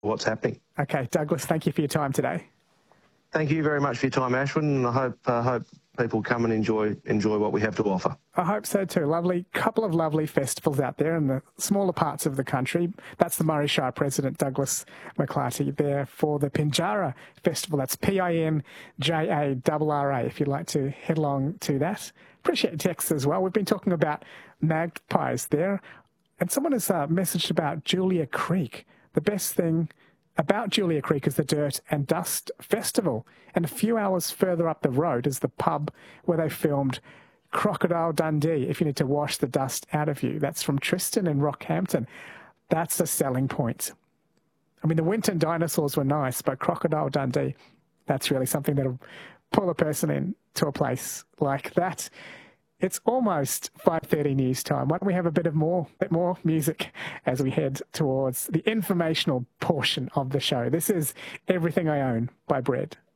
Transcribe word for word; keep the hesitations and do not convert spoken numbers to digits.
what's happening. Okay, Douglas, thank you for your time today. Thank you very much for your time, Ashwin, and I hope uh, hope people come and enjoy enjoy what we have to offer. I hope so too. Lovely, couple of lovely festivals out there in the smaller parts of the country. That's the Murray Shire President, Douglas McClarty, there for the Pinjarra Festival. That's P I N J A R R A, if you'd like to head along to that. Appreciate your texts as well. We've been talking about magpies there, and someone has uh, messaged about Julia Creek. The best thing about Julia Creek is the Dirt and Dust Festival, and a few hours further up the road is the pub where they filmed Crocodile Dundee, if you need to wash the dust out of you. That's from Tristan in Rockhampton. That's a selling point. I mean, the Winton dinosaurs were nice, but Crocodile Dundee, that's really something that'll pull a person in to a place like that. It's almost five thirty news time. Why don't we have a bit of more, bit more music as we head towards the informational portion of the show. This is Everything I Own by Bread.